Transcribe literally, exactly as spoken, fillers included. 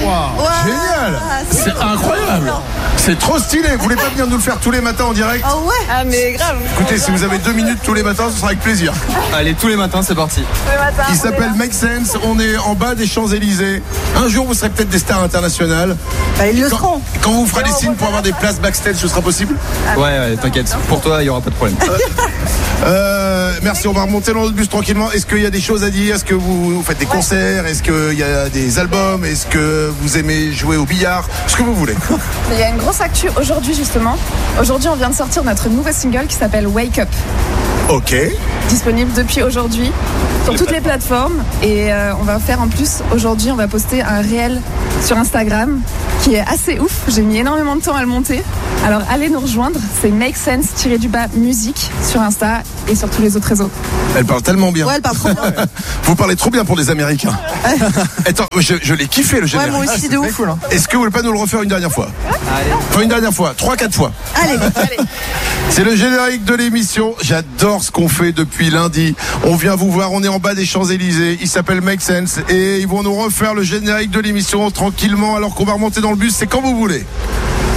soir. Wow, Génial. c'est C'est incroyable. C'est trop stylé. Vous voulez pas venir nous le faire tous les matins en direct? Oh ouais. Ah mais grave. Écoutez, si vous avez deux minutes tous les matins, ce sera avec plaisir. Allez, tous les matins, c'est parti. Il s'appelle Make Sense. On est en bas des Champs-Élysées. Un jour, vous serez peut-être des stars internationales. Bah, ils le Quand, seront. quand vous ferez des signes pour avoir des places backstage, ce sera possible? Ouais, ouais, t'inquiète. Pour toi, il n'y aura pas de problème. Euh, merci, on va remonter dans notre bus tranquillement. Est-ce qu'il y a des choses à dire? Est-ce que vous, vous faites des concerts? Est-ce qu'il y a des albums? Est-ce que vous aimez jouer au billard? Ce que vous voulez. Il y a une grosse actu aujourd'hui justement. Aujourd'hui on vient de sortir notre nouveau single qui s'appelle Wake Up. Ok. Disponible depuis aujourd'hui sur toutes les plateformes. Et euh, on va faire en plus, aujourd'hui on va poster un réel sur Instagram qui est assez ouf. J'ai mis énormément de temps à le monter. Alors allez nous rejoindre, c'est Make Sense-du-bas musique sur Insta et sur tous les autres réseaux. Elle parle tellement bien. Ouais, elle parle trop bien. Vous parlez trop bien pour les Américains. Attends, je, je l'ai kiffé le Ouais, générique. moi aussi, de ouf. Cool, hein. Est-ce que vous voulez pas nous le refaire une dernière fois? Allez. Enfin, une dernière fois, trois, quatre fois. Allez. C'est le générique de l'émission. J'adore ce qu'on fait depuis lundi. On vient vous voir, on est en bas des Champs-Élysées. Il s'appelle Make Sense et ils vont nous refaire le générique de l'émission tranquillement alors qu'on va remonter dans le bus. C'est quand vous voulez.